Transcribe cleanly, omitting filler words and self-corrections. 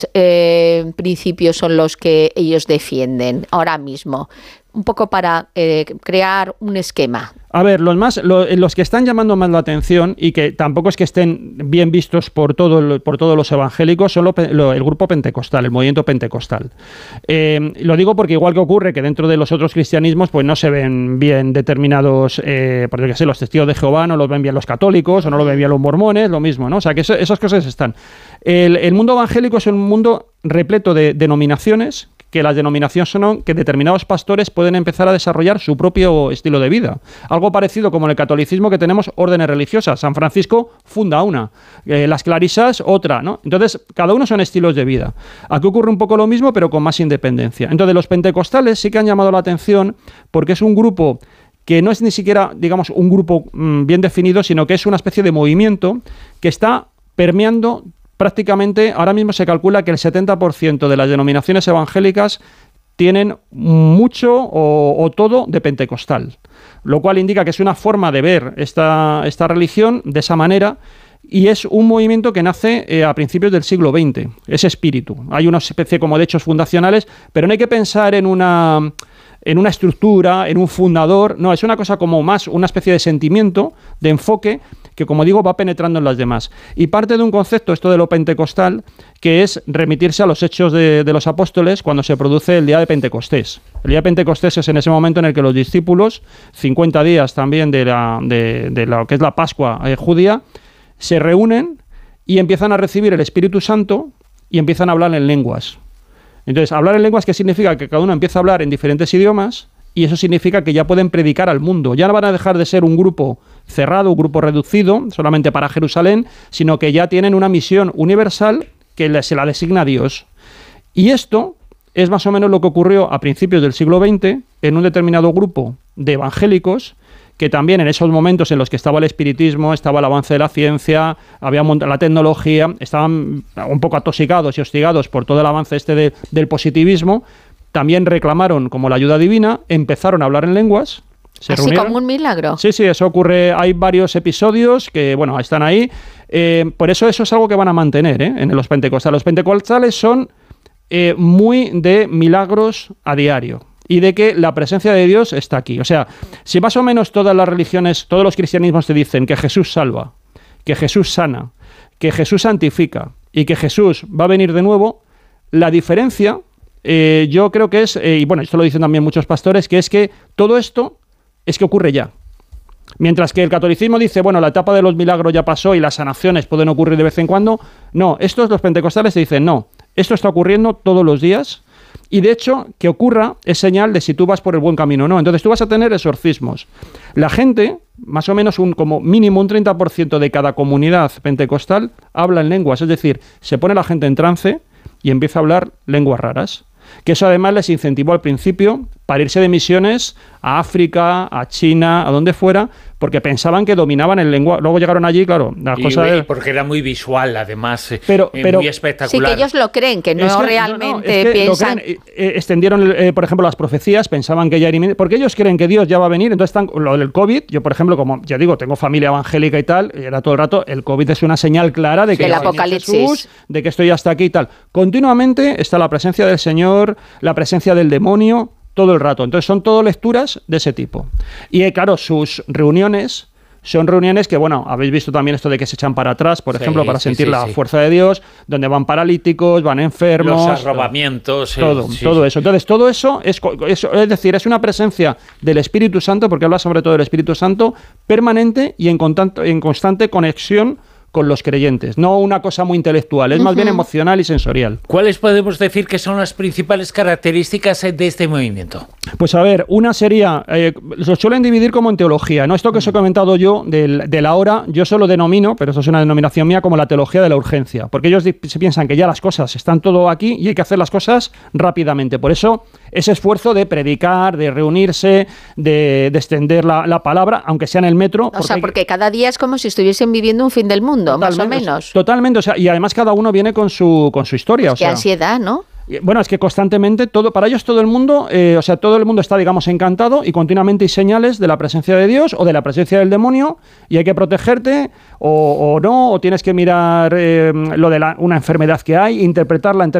principios son los que ellos defienden ahora mismo? Un poco para crear un esquema. A ver, los que están llamando más la atención y que tampoco es que estén bien vistos por todos los evangélicos son el grupo pentecostal, el movimiento pentecostal. Lo digo porque igual que ocurre que dentro de los otros cristianismos pues no se ven bien determinados, por ejemplo, los testigos de Jehová no los ven bien los católicos o no lo ven bien los mormones, lo mismo, ¿no? O sea, que esas cosas están. El mundo evangélico es un mundo repleto de denominaciones, que las denominaciones son que determinados pastores pueden empezar a desarrollar su propio estilo de vida. Algo parecido como en el catolicismo, que tenemos órdenes religiosas. San Francisco funda una, las clarisas otra, ¿no? Entonces, cada uno son estilos de vida. Aquí ocurre un poco lo mismo, pero con más independencia. Entonces, los pentecostales sí que han llamado la atención porque es un grupo que no es ni siquiera, digamos, un grupo bien definido, sino que es una especie de movimiento que está permeando. Prácticamente, ahora mismo se calcula que el 70% de las denominaciones evangélicas tienen mucho o todo de pentecostal, lo cual indica que es una forma de ver esta religión de esa manera, y es un movimiento que nace a principios del siglo XX, ese espíritu. Hay una especie como de hechos fundacionales, pero no hay que pensar en una estructura, en un fundador, no, es una cosa como más una especie de sentimiento, de enfoque, que como digo va penetrando en las demás. Y parte de un concepto, esto de lo pentecostal, que es remitirse a los hechos de los apóstoles cuando se produce el día de Pentecostés. El día de Pentecostés es en ese momento en el que los discípulos, 50 días también de lo que es la Pascua judía, se reúnen y empiezan a recibir el Espíritu Santo y empiezan a hablar en lenguas. Entonces, hablar en lenguas, ¿qué significa? Que cada uno empieza a hablar en diferentes idiomas, y eso significa que ya pueden predicar al mundo. Ya no van a dejar de ser un grupo cerrado, un grupo reducido, solamente para Jerusalén, sino que ya tienen una misión universal que se la designa Dios. Y esto es más o menos lo que ocurrió a principios del siglo XX en un determinado grupo de evangélicos, que también en esos momentos en los que estaba el espiritismo, estaba el avance de la ciencia, había la tecnología, estaban un poco atosigados y hostigados por todo el avance del positivismo, también reclamaron como la ayuda divina, empezaron a hablar en lenguas. Así como un milagro. Sí, eso ocurre. Hay varios episodios que, bueno, están ahí. Por eso es algo que van a mantener en los pentecostales. Los pentecostales son muy de milagros a diario y de que la presencia de Dios está aquí. O sea, si más o menos todas las religiones, todos los cristianismos te dicen que Jesús salva, que Jesús sana, que Jesús santifica y que Jesús va a venir de nuevo, la diferencia, yo creo que es, y bueno, esto lo dicen también muchos pastores, que es que todo esto es que ocurre ya. Mientras que el catolicismo dice, bueno, la etapa de los milagros ya pasó y las sanaciones pueden ocurrir de vez en cuando, no, los pentecostales te dicen, no, esto está ocurriendo todos los días, y de hecho, que ocurra es señal de si tú vas por el buen camino o no. Entonces tú vas a tener exorcismos. La gente, más o menos como mínimo un 30% de cada comunidad pentecostal habla en lenguas, es decir, se pone la gente en trance y empieza a hablar lenguas raras. Que eso además les incentivó al principio para irse de misiones a África, a China, a donde fuera, porque pensaban que dominaban el lenguaje. Luego llegaron allí, claro, las cosas... Porque era muy visual, además, pero muy espectacular. Sí, que ellos lo creen, que no es que, realmente piensan... Lo creen, extendieron, por ejemplo, las profecías, pensaban que ya era inminente, porque ellos creen que Dios ya va a venir. Entonces, lo del COVID, yo, por ejemplo, como ya digo, tengo familia evangélica y tal, y era todo el rato, el COVID es una señal clara de que el Apocalipsis, Jesús, de que estoy hasta aquí y tal. Continuamente está la presencia del Señor, la presencia del demonio, todo el rato. Entonces son todo lecturas de ese tipo. Y claro, sus reuniones son reuniones que, bueno, habéis visto también esto de que se echan para atrás, por ejemplo, para sentir la fuerza de Dios, donde van paralíticos, van enfermos. Los arrobamientos. Todo eso. Entonces, todo eso es decir, es una presencia del Espíritu Santo, porque habla sobre todo del Espíritu Santo, permanente y en constante conexión con los creyentes, no una cosa muy intelectual, es más bien emocional y sensorial. ¿Cuáles podemos decir que son las principales características de este movimiento? Pues a ver, una sería, lo suelen dividir como en teología, ¿no? Esto que os he comentado yo de la hora, yo solo denomino, pero eso es una denominación mía, como la teología de la urgencia, porque ellos se piensan que ya las cosas están todo aquí y hay que hacer las cosas rápidamente. Por eso, ese esfuerzo de predicar, de reunirse, de extender la palabra, aunque sea en el metro. Porque cada día es como si estuviesen viviendo un fin del mundo, más o menos. Totalmente, o sea, y además cada uno viene con su historia. Pues qué ansiedad, ¿no? Bueno, es que constantemente, para ellos todo el mundo, todo el mundo está, digamos, encantado y continuamente hay señales de la presencia de Dios o de la presencia del demonio y hay que protegerte o no, o tienes que mirar lo de una enfermedad que hay, interpretarla en